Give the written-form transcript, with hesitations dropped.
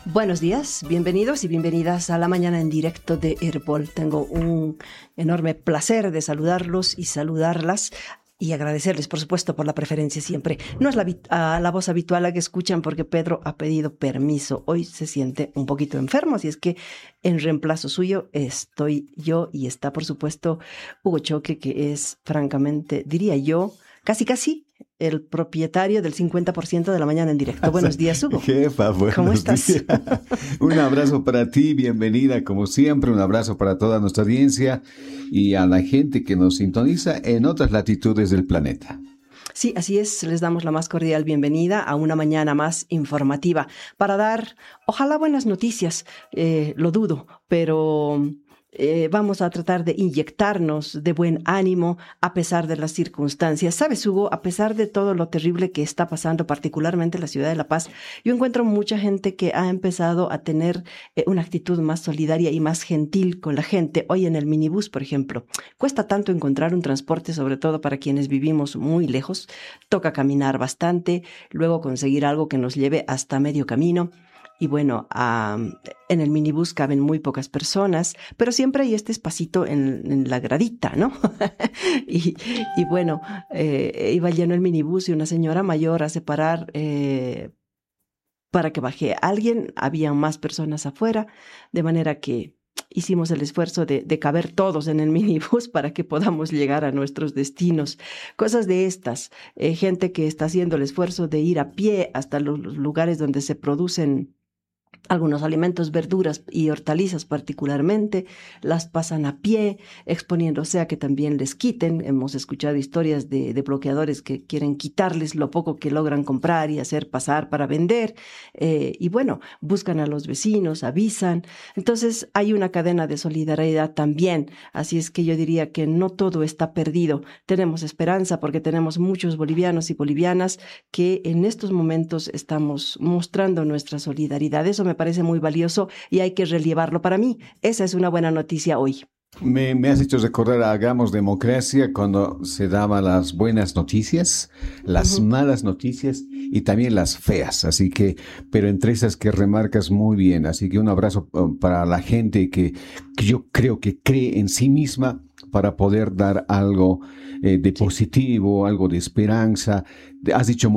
Buenos días, bienvenidos y bienvenidas a la mañana en directo de Herbol. Tengo un enorme placer de saludarlos y saludarlas y agradecerles, por supuesto, por la preferencia siempre. No es la voz habitual la que escuchan porque Pedro ha pedido permiso. Hoy se siente un poquito enfermo, así es que en reemplazo suyo estoy yo y está, por supuesto, Hugo Choque, que es, francamente, diría yo, casi el propietario del 50% de la mañana en directo. Buenos días, Hugo. Jefa, buenos ¿Cómo estás? días. Un abrazo para ti, bienvenida como siempre, un abrazo para toda nuestra audiencia y a la gente que nos sintoniza en otras latitudes del planeta. Sí, así es, les damos la más cordial bienvenida a una mañana más informativa para dar, ojalá, buenas noticias. Lo dudo, pero vamos a tratar de inyectarnos de buen ánimo a pesar de las circunstancias. ¿Sabes, Hugo? A pesar de todo lo terrible que está pasando, particularmente en la ciudad de La Paz, yo encuentro mucha gente que ha empezado a tener una actitud más solidaria y más gentil con la gente. Hoy en el minibús, por ejemplo, cuesta tanto encontrar un transporte, sobre todo para quienes vivimos muy lejos. Toca caminar bastante, luego conseguir algo que nos lleve hasta medio camino. Y bueno, en el minibús caben muy pocas personas, pero siempre hay este espacito en la gradita, ¿no? y bueno, iba lleno el minibús y una señora mayor a separar para que baje alguien. Había más personas afuera, de manera que hicimos el esfuerzo de caber todos en el minibús para que podamos llegar a nuestros destinos. Cosas de estas, gente que está haciendo el esfuerzo de ir a pie hasta los lugares donde se producen algunos alimentos, verduras y hortalizas particularmente, las pasan a pie, exponiéndose a que también les quiten. Hemos escuchado historias de bloqueadores que quieren quitarles lo poco que logran comprar y hacer pasar para vender. Y bueno, buscan a los vecinos, avisan. Entonces hay una cadena de solidaridad también. Así es que yo diría que no todo está perdido. Tenemos esperanza porque tenemos muchos bolivianos y bolivianas que en estos momentos estamos mostrando nuestra solidaridad. Eso me parece muy valioso y hay que relevarlo. Para mí, esa es una buena noticia hoy. Me has hecho recordar a Hagamos Democracia cuando se daban las buenas noticias, las malas noticias y también las feas. Así que, pero entre esas que remarcas muy bien. Así que un abrazo para la gente que yo creo que cree en sí misma para poder dar algo de positivo, algo de esperanza. Has dicho muy